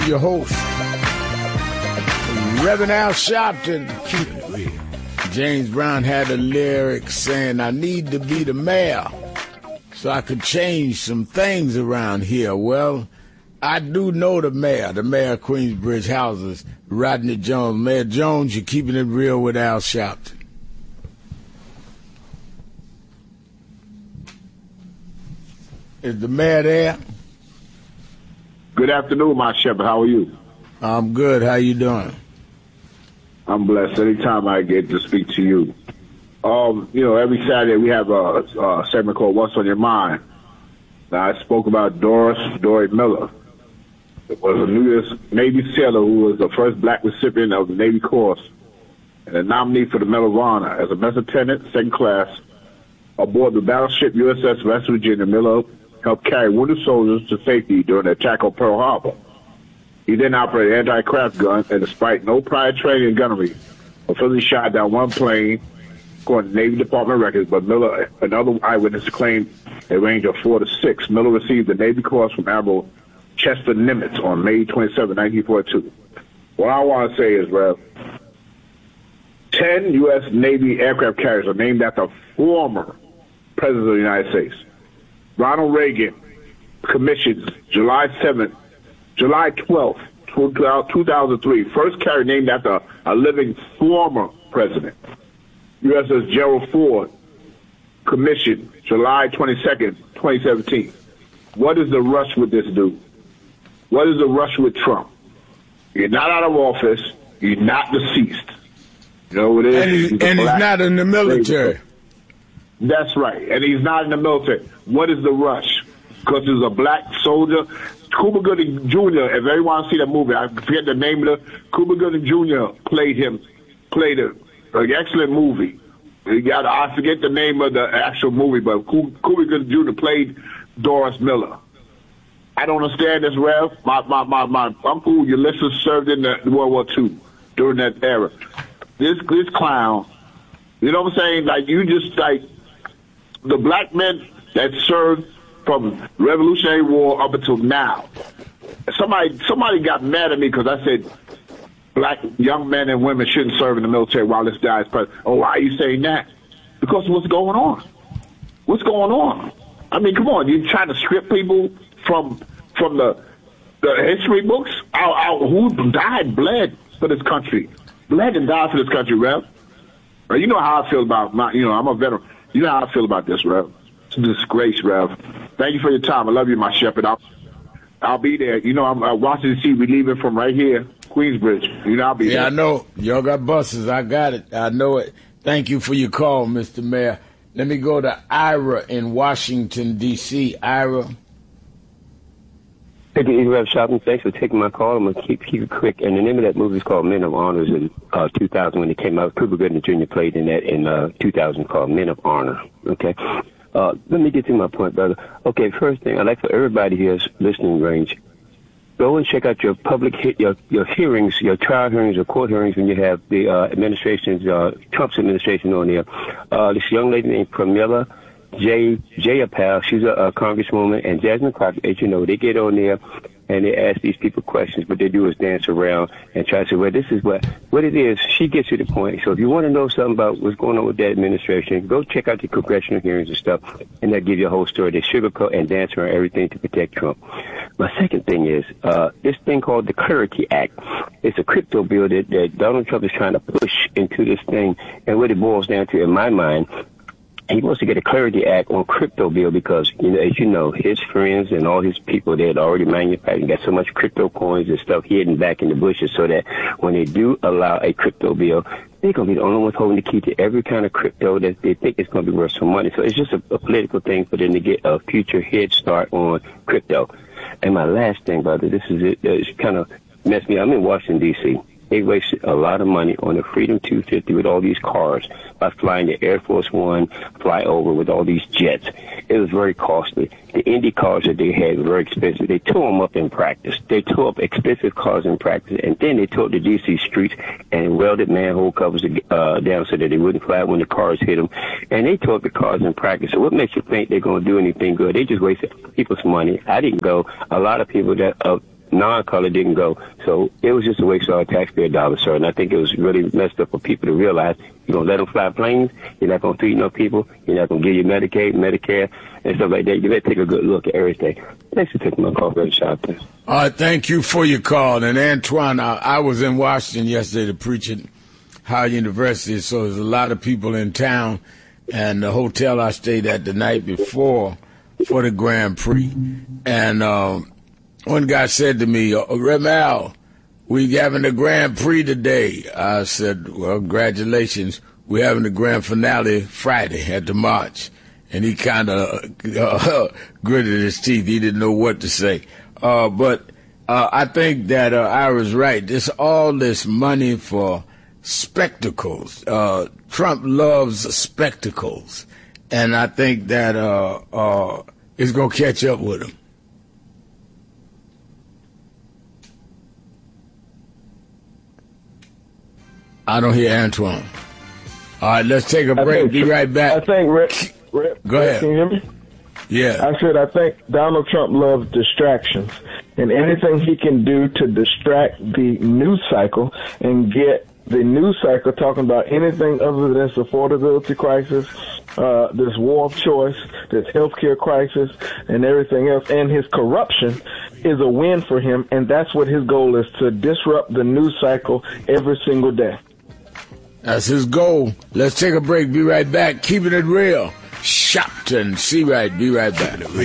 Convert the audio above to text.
Your host, Reverend Al Sharpton. James Brown had a lyric saying, I need to be the mayor so I could change some things around here. Well, I do know the mayor of Queensbridge Houses, Rodney Jones. Mayor Jones, you're keeping it real with Al Sharpton. Is the mayor there? Good afternoon, my shepherd. How are you? I'm good. How you doing? I'm blessed. Anytime I get to speak to you. Every Saturday we have a segment called What's on Your Mind. Now, I spoke about Dory Miller. It was a U.S. Navy sailor who was the first black recipient of the Navy Cross and a nominee for the Medal of Honor. As a mess attendant, second class, aboard the battleship USS West Virginia, Miller helped carry wounded soldiers to safety during the attack on Pearl Harbor. He then operated an anti-craft gun, and despite no prior training in gunnery, officially shot down one plane, according to Navy Department records, but Miller and other eyewitnesses claimed a range of 4 to 6. Miller received the Navy Cross from Admiral Chester Nimitz on May 27, 1942. What I want to say is, Rev, 10 U.S. Navy aircraft carriers are named after former presidents of the United States. Ronald Reagan commissioned July 12th, 2003, first carrier named after a living former president. USS Gerald Ford commissioned July 22nd, 2017. What is the rush with this dude? What is the rush with Trump? You're not out of office. You're not deceased. You know what it is? And he's not in the military. That's right. And he's not in the military. What is the rush? Because he's a black soldier. Cuba Gooding Jr., if everyone see that movie, I forget the name of it. Cuba Gooding Jr. played an excellent movie. I forget the name of the actual movie, but Cuba Gooding Jr. played Doris Miller. I don't understand this, Rev. My uncle Ulysses served in the World War II during that era. This clown, you know what I'm saying? Like, you just, like, the black men that served from Revolutionary War up until now. Somebody got mad at me because I said black young men and women shouldn't serve in the military while this guy is president. Oh, why are you saying that? Because what's going on? What's going on? I mean, come on, you trying to strip people from the history books? Who died, bled for this country? Bled and died for this country, Rev. You know how I feel about I'm a veteran. You know how I feel about this, Rev. It's a disgrace, Rev. Thank you for your time. I love you, my shepherd. I'll be there. You know, I'm Washington, D.C. We leaving from right here, Queensbridge. You know, I'll be there. Yeah, I know. Y'all got buses. I got it. I know it. Thank you for your call, Mr. Mayor. Let me go to Ira in Washington, D.C. Ira. Hey, Rev Sharpton, thanks for taking my call. I'm going to keep it quick. And the name of that movie is called Men of Honors in 2000 when it came out. Cuba Gooding Jr. played in that in 2000 called Men of Honor. Okay. Let me get to my point, brother. Okay, first thing, I'd like for everybody here's listening range, go and check out your public your hearings, your trial hearings or court hearings when you have the Trump's administration on there. This young lady named Pramila Jayapal, she's a congresswoman, and Jasmine Crockett, as you know, they get on there and they ask these people questions. What they do is dance around and try to say, well, this is what it is. She gets to the point. So if you want to know something about what's going on with that administration, go check out the congressional hearings and stuff, and they'll give you a whole story. They sugarcoat and dance around everything to protect Trump. My second thing is this thing called the Clarity Act. It's a crypto bill that Donald Trump is trying to push into this thing, and what it boils down to, in my mind, he wants to get a Clarity Act on crypto bill because, as you know, his friends and all his people, they had already manufactured, got so much crypto coins and stuff hidden back in the bushes so that when they do allow a crypto bill, they're going to be the only ones holding the key to every kind of crypto that they think is going to be worth some money. So it's just a political thing for them to get a future head start on crypto. And my last thing, brother, this is it. It's kind of messed me up. I'm in Washington, D.C. They wasted a lot of money on the Freedom 250 with all these cars by flying the Air Force One flyover with all these jets. It was very costly. The Indy cars that they had were very expensive. They tore them up in practice. They tore up expensive cars in practice, and then they tore up the D.C. streets and welded manhole covers down so that they wouldn't fly when the cars hit them. And they tore up the cars in practice. So what makes you think they're going to do anything good? They just wasted people's money. I didn't go. A lot of people that non-color didn't go. So it was just a waste of our taxpayer dollars, sir. And I think it was really messed up for people to realize you're going to let them fly planes, you're not going to treat no people, you're not going to give you Medicaid, Medicare, and stuff like that. You better take a good look at everything. Thanks for taking my call, Brother Sharpton. All right, thank you for your call. And Antoine, I was in Washington yesterday to preach at Howard University, so there's a lot of people in town. And the hotel I stayed at the night before for the Grand Prix. And one guy said to me, Remal, we having the Grand Prix today. I said, well, congratulations. We're having the grand finale Friday at the March. And he kind of gritted his teeth. He didn't know what to say. But I think that Ira's right. There's all this money for spectacles. Trump loves spectacles. And I think that it's going to catch up with him. I don't hear Antoine. All right, let's take a break. Be right back. I think, Rick, go ahead. Can you hear me? Yeah. I think Donald Trump loves distractions. And anything he can do to distract the news cycle and get the news cycle talking about anything other than this affordability crisis, this war of choice, this healthcare crisis, and everything else, and his corruption is a win for him. And that's what his goal is, to disrupt the news cycle every single day. That's his goal. Let's take a break. Be right back. Keeping it real. Shopton. See right. Be right back.